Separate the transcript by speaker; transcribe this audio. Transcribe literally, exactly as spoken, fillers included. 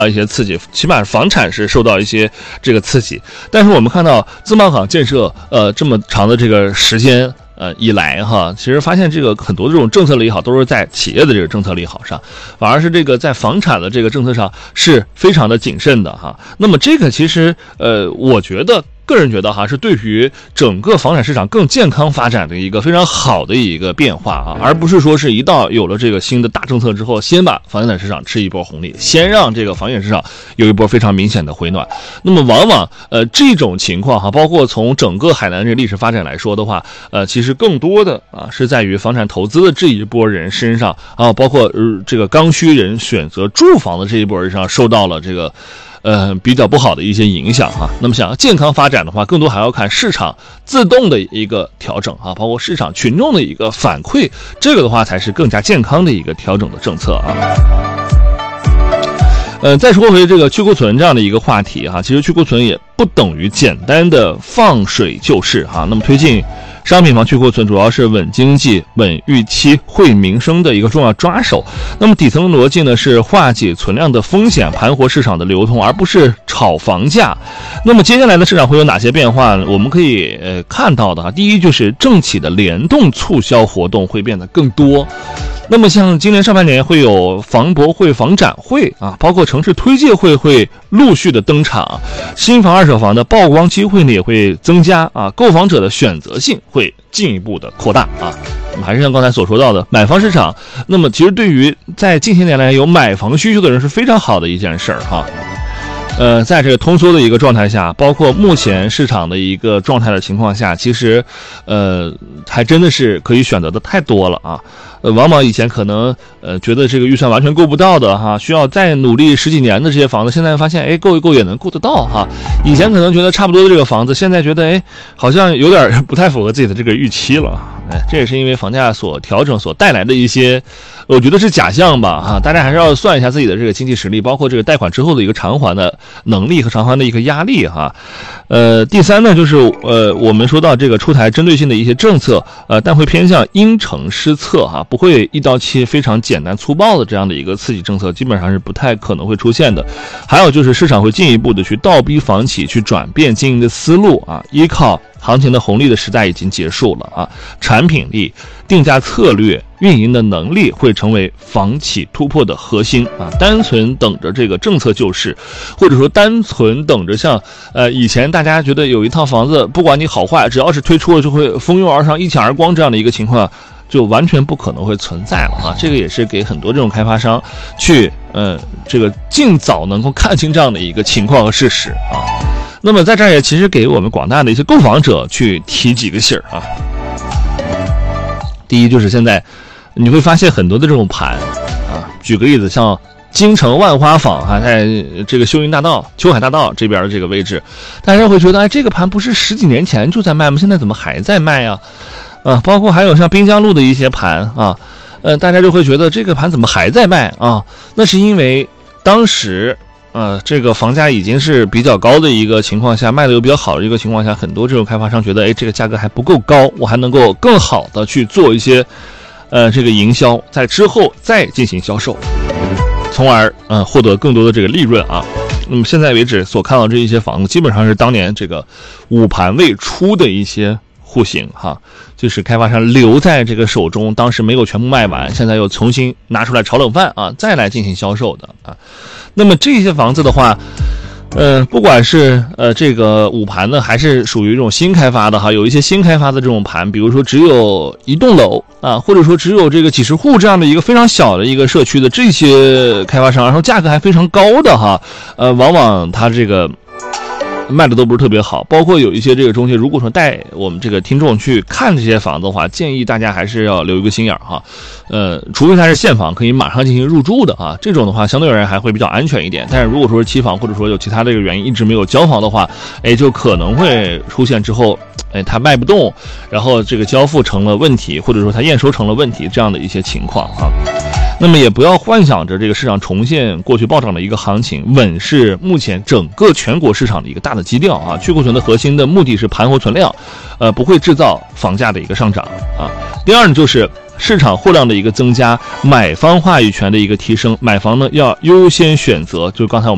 Speaker 1: 一些刺激，起码房产是受到一些这个刺激。但是我们看到自贸港建设呃这么长的这个时间呃以来哈，其实发现这个很多的这种政策利好都是在企业的这个政策利好上，反而是这个在房产的这个政策上是非常的谨慎的哈。那么这个其实呃我觉得。个人觉得哈，是对于整个房产市场更健康发展的一个非常好的一个变化啊，而不是说是一到有了这个新的大政策之后，先把房产市场吃一波红利，先让这个房产市场有一波非常明显的回暖。那么往往呃这种情况哈，包括从整个海南这历史发展来说的话，呃其实更多的啊是在于房产投资的这一波人身上啊，包括呃这个刚需人选择住房的这一波人上受到了这个。呃，比较不好的一些影响哈。那么想要健康发展的话，更多还要看市场自动的一个调整啊，包括市场群众的一个反馈，这个的话才是更加健康的一个调整的政策啊。呃，再说回这个去库存这样的一个话题哈，其实去库存也不等于简单的放水救市哈。那么推进商品房去库存主要是稳经济、稳预期、惠民生的一个重要抓手。那么底层逻辑呢是化解存量的风险，盘活市场的流通，而不是炒房价。那么接下来的市场会有哪些变化呢？我们可以呃看到的哈，第一就是政企的联动促销活动会变得更多。那么像今年上半年会有房博会、房展会啊，包括城市推介会会陆续的登场，新房二手房的曝光机会呢也会增加啊，购房者的选择性会进一步的扩大啊。我们还是像刚才所说到的买房市场，那么其实对于在近些年来有买房需求的人是非常好的一件事儿哈。呃，在这个通缩的一个状态下，包括目前市场的一个状态的情况下，其实，呃，还真的是可以选择的太多了啊。呃，往往以前可能呃觉得这个预算完全够不到的哈，需要再努力十几年的这些房子，现在发现哎够一够也能够得到哈。以前可能觉得差不多的这个房子，现在觉得哎好像有点不太符合自己的这个预期了。哎，这也是因为房价所调整所带来的一些，我觉得是假象吧哈。大家还是要算一下自己的这个经济实力，包括这个贷款之后的一个偿还的能力和偿还的一个压力哈。呃，第三呢就是呃我们说到这个出台针对性的一些政策，呃但会偏向因城施策哈。不会一刀切非常简单粗暴的这样的一个刺激政策，基本上是不太可能会出现的。还有就是市场会进一步的去倒逼房企去转变经营的思路啊，依靠行情的红利的时代已经结束了啊，产品力、定价策略、运营的能力会成为房企突破的核心啊。单纯等着这个政策救市，或者说单纯等着像呃以前大家觉得有一套房子不管你好坏，只要是推出了就会蜂拥而上、一抢而光这样的一个情况，就完全不可能会存在了啊！这个也是给很多这种开发商去，呃，这个尽早能够看清这样的一个情况和事实啊。那么在这儿也其实给我们广大的一些购房者去提几个醒儿啊。第一就是现在你会发现很多的这种盘啊，举个例子，像京城万花坊啊，在这个秀英大道、秋海大道这边的这个位置，大家会觉得哎，这个盘不是十几年前就在卖吗？现在怎么还在卖啊？啊，包括还有像滨江路的一些盘啊，呃，大家就会觉得这个盘怎么还在卖啊？那是因为当时呃，这个房价已经是比较高的一个情况下，卖的又比较好的一个情况下，很多这种开发商觉得，哎，这个价格还不够高，我还能够更好的去做一些呃这个营销，在之后再进行销售，从而呃获得更多的这个利润啊。那么现在为止所看到这一些房子，基本上是当年这个午盘未出的一些户型哈，就是开发商留在这个手中，当时没有全部卖完，现在又重新拿出来炒冷饭啊，再来进行销售的啊。那么这些房子的话，呃，不管是呃这个午盘呢，还是属于这种新开发的哈，有一些新开发的这种盘，比如说只有一栋楼啊，或者说只有这个几十户这样的一个非常小的一个社区的这些开发商，然后价格还非常高的哈，呃，往往它这个卖的都不是特别好，包括有一些这个中介，如果说带我们这个听众去看这些房子的话，建议大家还是要留一个心眼哈，呃，除非它是现房可以马上进行入住的啊，这种的话相对而言还会比较安全一点。但是如果说是期房或者说有其他的一个原因一直没有交房的话，哎，就可能会出现之后，哎，它卖不动，然后这个交付成了问题，或者说它验收成了问题这样的一些情况啊。那么也不要幻想着这个市场重现过去暴涨的一个行情，稳是目前整个全国市场的一个大的基调啊。去库存的核心的目的是盘活存量，呃，不会制造房价的一个上涨啊。第二呢，就是市场货量的一个增加，买方话语权的一个提升，买房呢要优先选择，就刚才我们